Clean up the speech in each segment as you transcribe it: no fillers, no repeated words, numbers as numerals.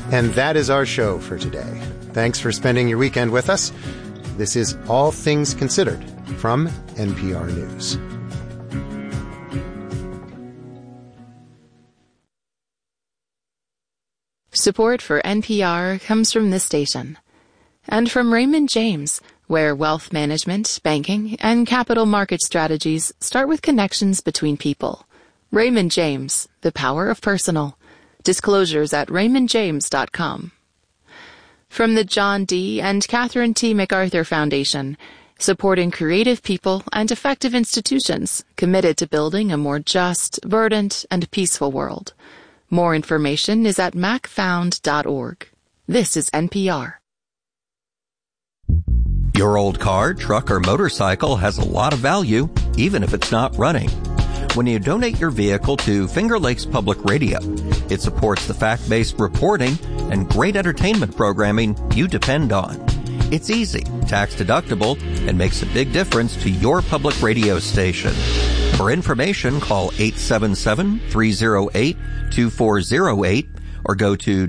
And that is our show for today. Thanks for spending your weekend with us. This is All Things Considered from NPR News. Support for NPR comes from this station and from Raymond James, where wealth management, banking, and capital market strategies start with connections between people. Raymond James, the power of personal. Disclosures at raymondjames.com. From the John D. and Catherine T. MacArthur Foundation, supporting creative people and effective institutions committed to building a more just, verdant, and peaceful world. More information is at macfound.org. This is NPR. Your old car, truck, or motorcycle has a lot of value, even if it's not running. When you donate your vehicle to Finger Lakes Public Radio, it supports the fact-based reporting and great entertainment programming you depend on. It's easy, tax-deductible, and makes a big difference to your public radio station. For information, call 877-308-2408 or go to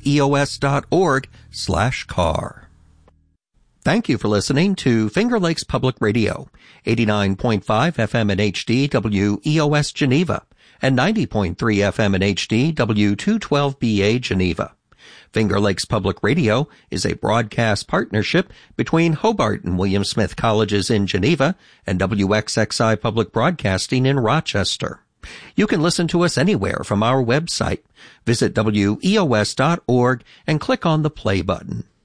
weos.org/car. Thank you for listening to Finger Lakes Public Radio, 89.5 FM in HD WEOS Geneva, and 90.3 FM in HD W212BA Geneva. Finger Lakes Public Radio is a broadcast partnership between Hobart and William Smith Colleges in Geneva and WXXI Public Broadcasting in Rochester. You can listen to us anywhere from our website. Visit weos.org and click on the play button.